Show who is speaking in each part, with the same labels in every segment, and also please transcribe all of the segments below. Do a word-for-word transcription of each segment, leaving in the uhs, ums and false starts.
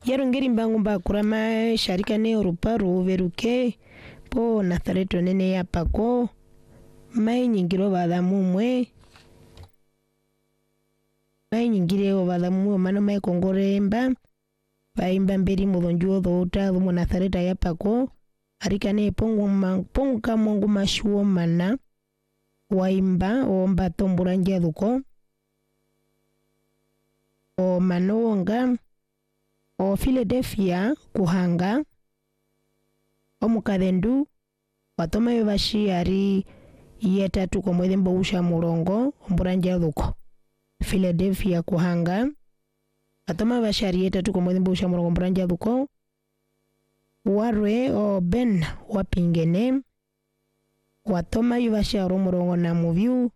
Speaker 1: Yaro ngeri mbangu mba kurama sharika ne ruparu veruke po nathareto nene ya pako mai nyingiro badamu mwe mai nyingire badamu mano mai kongoremba baimba mberi mudonjuo dhota dhumu nathareta ya pako harika ne pongu ma, pongu kamongu mashuo mana waimba omba tomburanja dhuko o manonga o Philadelphia kuhanga omukadhendu watoma yobashi ari yetatu kwa mwede mbausha murongo omburanja dhuko Philadelphia kuhanga watoma bashari yetatu kwa mwede mbausha murongo omburanja dhuko warwe o Ben wapingene watoma yobashi aro murongo na muviu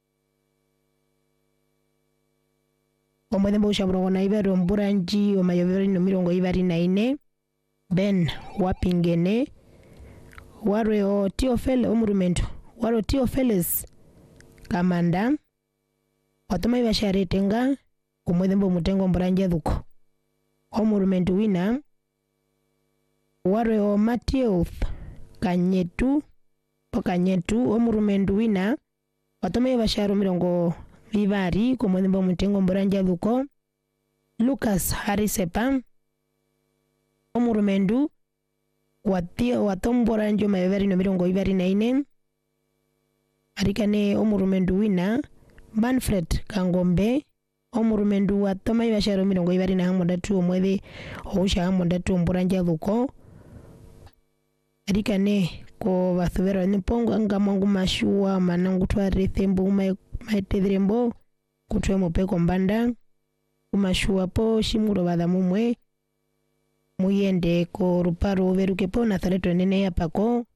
Speaker 1: omwede mbausha murongo na ibari omburanji omayoveri no mirongo ibari na ine Ben wapingene warwe o Theophilus omurumendo waro Theophilus kamanda watoma ibashare tenga kumwede mbo mutengo mburanja dhuko omurumendo wina warwe o Matthew kanyetu po kanyetu omurumendo wina watoma ibashare mirongo ibari kumwede mbo mutengo mburanja dhuko Lucas Harisepa omurumendo watio watomboranjo mayoveri no mirongo ibari na ine arikane omurumendo wina Manfred Kangombe omurumendo watoma ibasharo mirongo ibari na hamondatu omwede ousha hamondatu omburanja dhuko arikane ko bathuvera nipongo ngamangu mashua manangu tware thembo maitedrembo kutwe mopeko mbanda kumashua po shimuro badamu mwe muyende ko ruparo veruke po nathareto nene ya pako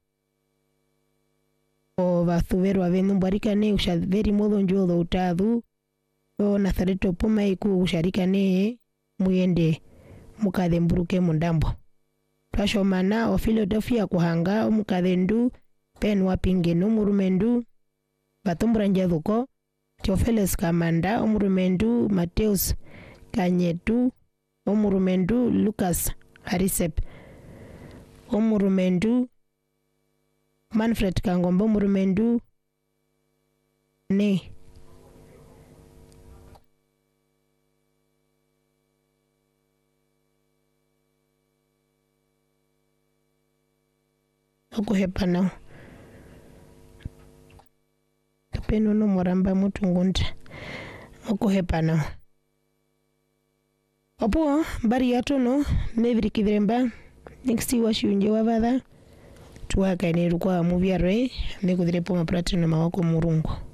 Speaker 1: o bathuvero avenu mbarikane ushaveri modo njodo utadhu o nathareto po maiku usharikane muyende mukadhe mburuke mundambo twashomana o Philadelphia kuhanga omukadhendu Ben wapingene omurumendu batomburanja dhuko Theophilus kamanda omurumendu Mateus kanyetu omurumendu Lucas Harisep omurumendu Manfred Kangombe omurumendu ne okuhepana kapeno no moramba mutungunta okuhepana opo bari yatono nevirikidremba next washunje wavadha tuwakaine rukwa muvyarwe nekudhirepo mapratino mawako murungu